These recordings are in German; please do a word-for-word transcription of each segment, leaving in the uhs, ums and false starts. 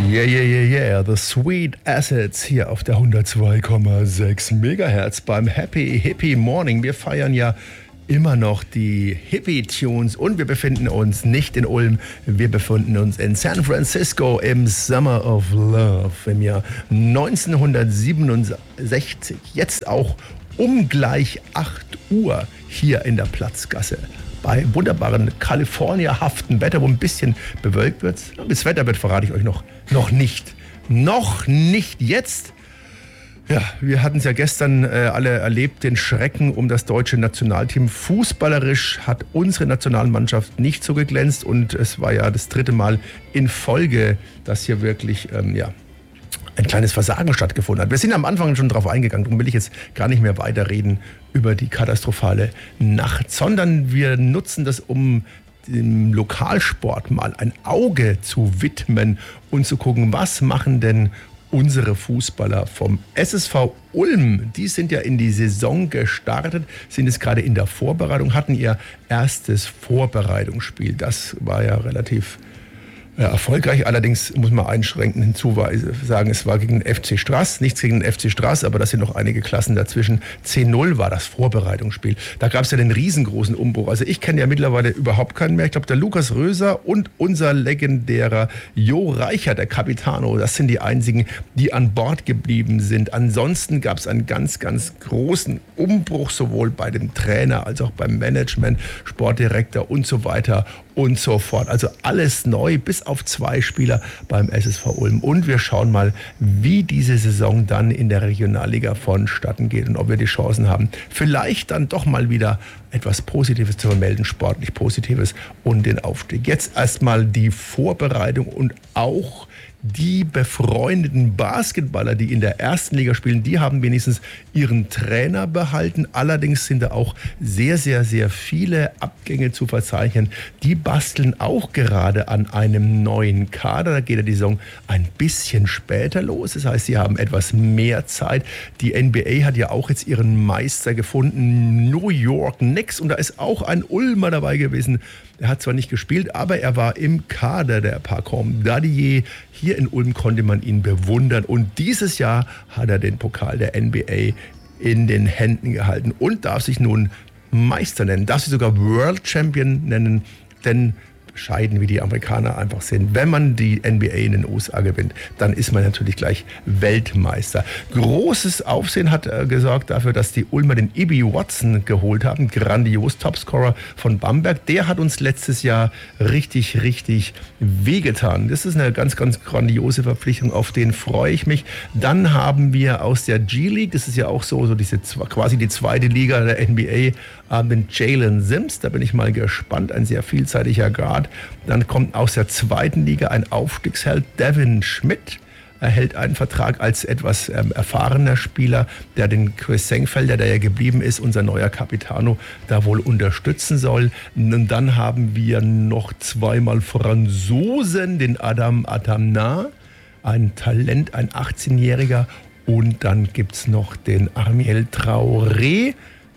Yeah, yeah, yeah, yeah, the Sweet Assets hier auf der hundertzwei Komma sechs Megahertz beim Happy Hippie Morning. Wir feiern ja immer noch die Hippie-Tunes und wir befinden uns nicht in Ulm, wir befinden uns in San Francisco im Summer of Love im Jahr neunzehnhundertsiebenundsechzig. Jetzt auch um gleich acht Uhr hier in der Platzgasse. Bei wunderbaren kalifornierhaften Wetter, wo ein bisschen bewölkt wird. Das Wetter wird, verrate ich euch noch, noch nicht. Noch nicht jetzt. Ja, wir hatten es ja gestern äh, alle erlebt, den Schrecken um das deutsche Nationalteam. Fußballerisch hat unsere Nationalmannschaft nicht so geglänzt und es war ja das dritte Mal in Folge, dass hier wirklich, ähm, ja, ein kleines Versagen stattgefunden hat. Wir sind am Anfang schon drauf eingegangen, darum will ich jetzt gar nicht mehr weiterreden über die katastrophale Nacht, sondern wir nutzen das, um dem Lokalsport mal ein Auge zu widmen und zu gucken, was machen denn unsere Fußballer vom S S V Ulm. Die sind ja in die Saison gestartet, sind jetzt gerade in der Vorbereitung, hatten ihr erstes Vorbereitungsspiel. Das war ja relativ Ja, erfolgreich, allerdings muss man einschränkend hinzuweisen, sagen, es war gegen den F C Straß, nichts gegen den F C Straß, aber das sind noch einige Klassen dazwischen. zehn null war das Vorbereitungsspiel. Da gab es ja den riesengroßen Umbruch. Also ich kenne ja mittlerweile überhaupt keinen mehr. Ich glaube, der Lukas Röser und unser legendärer Jo Reicher, der Capitano, das sind die einzigen, die an Bord geblieben sind. Ansonsten gab es einen ganz, ganz großen Umbruch, sowohl bei dem Trainer als auch beim Management, Sportdirektor und so weiter und so fort. Also alles neu, bis auf zwei Spieler beim S S V Ulm. Und wir schauen mal, wie diese Saison dann in der Regionalliga vonstatten geht und ob wir die Chancen haben, vielleicht dann doch mal wieder etwas Positives zu vermelden, sportlich Positives und den Aufstieg. Jetzt erstmal die Vorbereitung und auch die befreundeten Basketballer, die in der ersten Liga spielen, die haben wenigstens ihren Trainer behalten. Allerdings sind da auch sehr, sehr, sehr viele Abgänge zu verzeichnen. Die basteln auch gerade an einem neuen Kader. Da geht ja die Saison ein bisschen später los. Das heißt, sie haben etwas mehr Zeit. Die N B A hat ja auch jetzt ihren Meister gefunden, New York Knicks. Und da ist auch ein Ulmer dabei gewesen. Er hat zwar nicht gespielt, aber er war im Kader der Pacom Dadier. Hier in Ulm konnte man ihn bewundern. Und dieses Jahr hat er den Pokal der N B A in den Händen gehalten und darf sich nun Meister nennen. Darf sich sogar World Champion nennen, denn bescheiden wie die Amerikaner einfach sind, wenn man die N B A in den U S A gewinnt, dann ist man natürlich gleich Weltmeister. Großes Aufsehen hat äh, gesorgt dafür, dass die Ulmer den Ibi Watson geholt haben, grandios Topscorer von Bamberg. Der hat uns letztes Jahr richtig, richtig wehgetan. Das ist eine ganz, ganz grandiose Verpflichtung, auf den freue ich mich. Dann haben wir aus der G-League, das ist ja auch so, so diese quasi die zweite Liga der N B A, äh, den Jalen Sims, da bin ich mal gespannt, ein sehr vielseitiger Guard. Dann kommt aus der zweiten Liga ein Aufstiegsheld, Devin Schmidt. erhält einen Vertrag als etwas ähm, erfahrener Spieler, der den Chris Senkfelder, der ja geblieben ist, unser neuer Capitano, da wohl unterstützen soll. Und dann haben wir noch zweimal Franzosen, den Adam Atamna, ein Talent, ein achtzehnjähriger. Und dann gibt es noch den Armiel Traoré,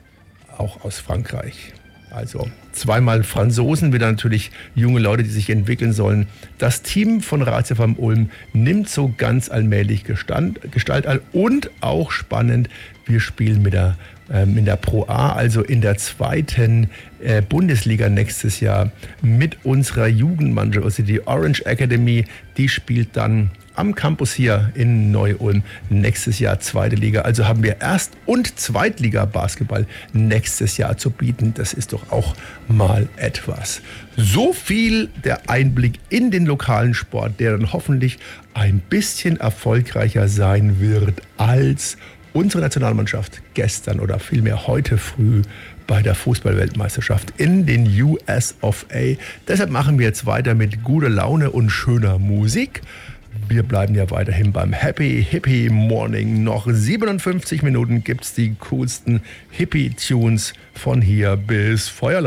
auch aus Frankreich. Also zweimal Franzosen, wieder natürlich junge Leute, die sich entwickeln sollen. Das Team von Rad C V Ulm nimmt so ganz allmählich Gestand, Gestalt an. Und auch spannend, wir spielen mit der, ähm, in der Pro A, also in der zweiten äh, Bundesliga nächstes Jahr mit unserer Jugendmannschaft, also die Orange Academy, die spielt dann am Campus hier in Neu-Ulm nächstes Jahr zweite Liga. Also haben wir Erst- und Zweitliga-Basketball nächstes Jahr zu bieten. Das ist doch auch mal etwas. So viel der Einblick in den lokalen Sport, der dann hoffentlich ein bisschen erfolgreicher sein wird als unsere Nationalmannschaft gestern oder vielmehr heute früh bei der Fußball-Weltmeisterschaft in den U S of A. Deshalb machen wir jetzt weiter mit guter Laune und schöner Musik. Wir bleiben ja weiterhin beim Happy Hippie Morning. Noch siebenundfünfzig Minuten gibt's die coolsten Hippie-Tunes von hier bis Feuerland.